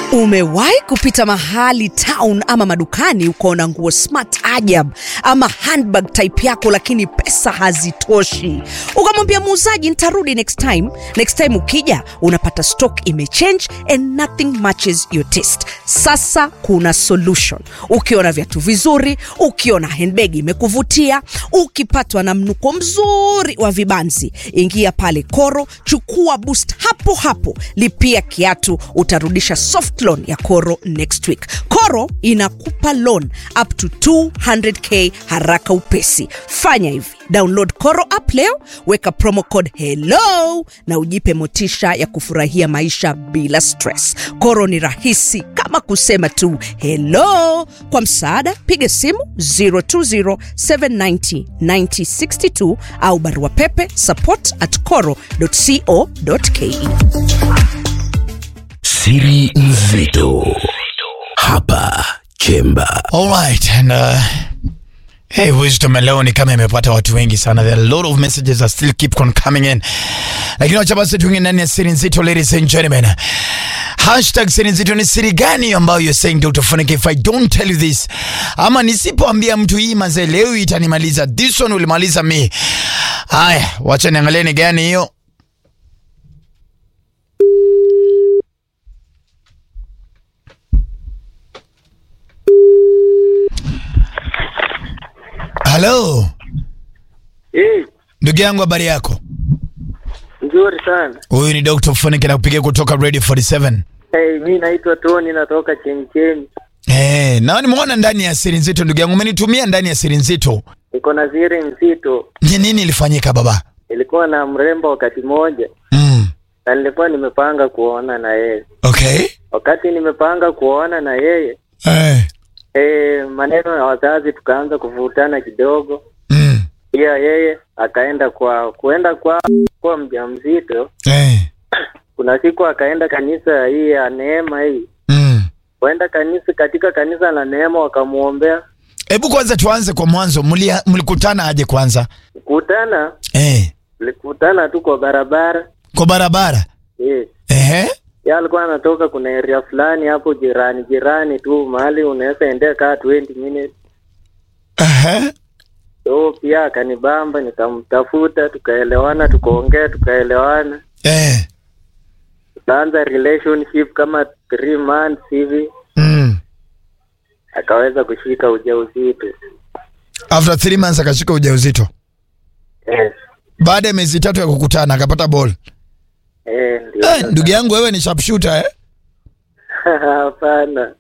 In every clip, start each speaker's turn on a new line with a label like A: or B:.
A: Umewahi kupita mahali town ama madukani ukaona nguo smart ajab ama handbag type yako lakini pesa hazitoshi? Ukamwambia muuzaji nitarudi next time ukija unapata stock imechange and nothing matches your taste. Sasa kuna solution. Ukiona viatu vizuri, ukiona handbag imekuvutia, ukipatwa na mnuko mzuri wa vibanzi, ingia pale Koro, chukua boost hapo hapo, lipia kiatu, utarudisha soft loan ya Koro next week. Koro inakupa loan up to 200k haraka upesi. Fanya hivi, download Koro app leo, weka promo code HELLO na ujipe motisha ya kufurahia maisha bila stress. Koro ni rahisi kama kusema tu hello. Kwa msaada, piga simu 020-790-9062 au barua pepe support@koro.co.ke.
B: Siri nzito hapa Chemba.
C: Alright, and hey, Wisdom alone kama imepata watu wengi sana. There are a lot of messages that still keep on coming in. Lakini wacha basi tuingie ndani ya siri nzito, ladies and gentlemen. Hashtag siri nzito ni siri gani ambayo you're saying Dr. Funike, if I don't tell you this, ama nisipoambia mtu hii mazee leo itanimaliza, this one ulimaliza me. Haya, wacha niangalie ni gani hiyo. Hello. Ndugu yangu, habari yako?
D: Nzuri sana.
C: Huyu ni Dr. Funike na kupigia kutoka Radio 47.
D: Mimi naitwa Tony, natoka Chemchemi.
C: Na nimeona ndani ya siri nzito ndugu yangu, umenitumia ndani ya siri nzito.
D: Niko na siri nzito.
C: Nini ilifanyika baba?
D: Ilikuwa na mrembo wakati moja. Na nilikuwa nimepanga kuona na yeye.
C: Okay.
D: Wakati nimepanga kuona na yeye. Maneno ya wazazi tukaanza kuvutana kidogo. Pia yeye akaenda kwa mjamzito. Kuna siku akaenda kanisa hii ya Neema hii. Waenda katika kanisa la Neema wakamuombea.
C: Hebu kwanza tuanze kwa mwanzo, mlikutana aje kwanza?
D: Kutana? Tulikutana tu kwa barabara.
C: Kwa barabara?
D: Yeye alikuwa anatoka kuna area fulani hapo jirani tu, mahali unaweza endea kaa 20 minutes. So pia akanibamba, nikamtafuta, tukaelewana, tukaelewana. Tukaanza relationship kama 3 months hivi. Akaweza kushika ujauzito.
C: After 3 months akashika ujauzito?
D: Yes.
C: Baada ya miezi 3 ya kukutana akapata ball.
D: Ndio.
C: Ndugu yangu wewe ni sharpshooter
D: Hapana.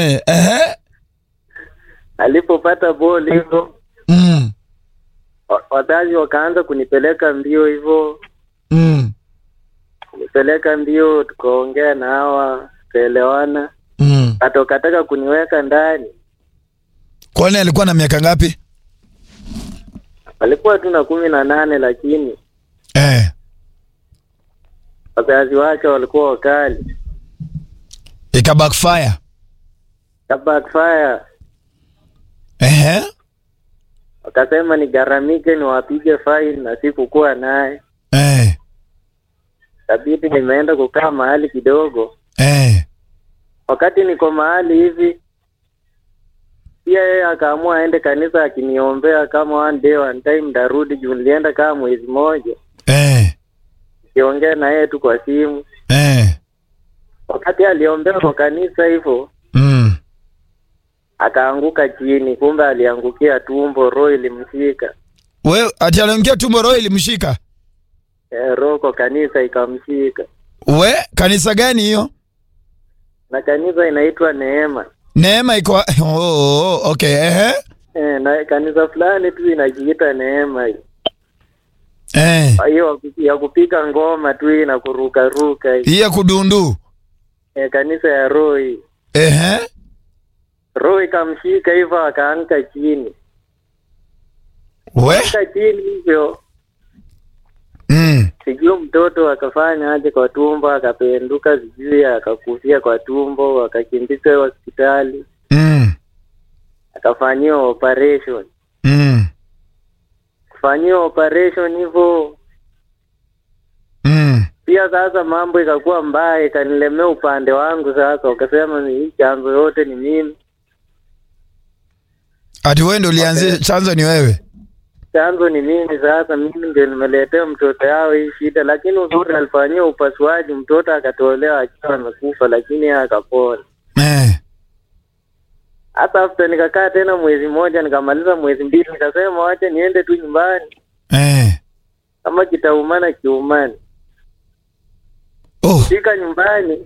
D: Alipopata ball hivyo. Wazazi wakaanza kunipeleka mbio hivyo. Nipeleka mbio, tukaongea na hawa, tukaelewana. Atokataka kuniweka ndani.
C: Kwani alikuwa na miaka ngapi?
D: Alikuwa tu na 18 lakini wazazi wake walikuwa wakali.
C: Ika backfire.
D: Wakasema nigaramike niwapige fine na sikukuwa naye. Kabidi nimeenda kukaa mahali kidogo. Wakati niko mahali hivi, pia yeye akaamua aende kanisa akiniombea kama one day one time ndarudi, juu nilienda kama mwezi moja. Niongea na yeye tu kwa simu. Wakati aliombea kwa kanisa hivyo, akaanguka chini, kumbe aliangukia tumbo, roho ilimshika.
C: Wewe ati aliangukia tumbo, roho ilimshika?
D: Roho kwa kanisa ikamshika.
C: Kanisa gani hiyo?
D: Na kanisa inaitwa Neema.
C: Neema iko okay.
D: Na kanisa fulani tu inajiita Neema hii. Hiyo ya kupiga ngoma tu na kuruka hii.
C: Hii ya kudundu.
D: Kanisa ya roho hii. Roho ikamshika hivyo akaanguka chini. Akaanguka chini hivyo. Sijui mtoto akafanya aje kwa tumbo, akapenduka, sijui akakufia kwa tumbo, akakimbizwa hospitali. Akafanyiwa operation. Kufanyiwa operation hivyo. Pia sasa mambo ikakuwa mbaya, ikanilemea upande wangu sasa, wakasema ni chanzo yote ni mimi.
C: Ati wewe ndio ulianzisha, chanzo ni wewe?
D: Chanzo ni mimi sasa, mimi ndio nimeletea mtoto yao hii shida, lakini uzuri alifanyia upasuaji, mtoto akatolewa akiwa amekufa, lakini yeye akapona. Hata after nikakaa tena mwezi mmoja, nikamaliza mwezi mbili, nikasema wacha niende tu nyumbani. Kama kitaumana kiumani. Fika nyumbani.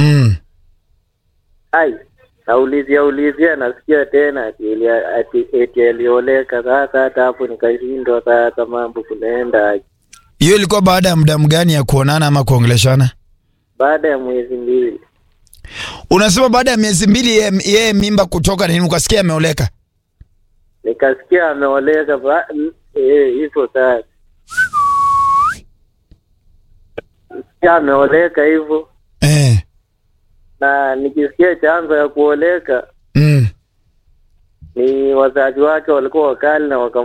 D: Ai, naulizia nasikia tena ati alioleka. Sasa hata hapo nikashindwa sasa mambo kunaenda.
C: Hiyo ilikuwa baada ya muda mgani ya kuonana ama kuongeleshana?
D: Baada ya mwezi mbili.
C: Unasema baada ya miezi mbili yeye mimba kutoka nini ukasikia ameoleka?
D: Nikasikia ameoleka hivyo sasa. Ameoleka hivyo. Na nikisikia chanzo ya kuoleka. Ni wazazi wake walikuwa wakali na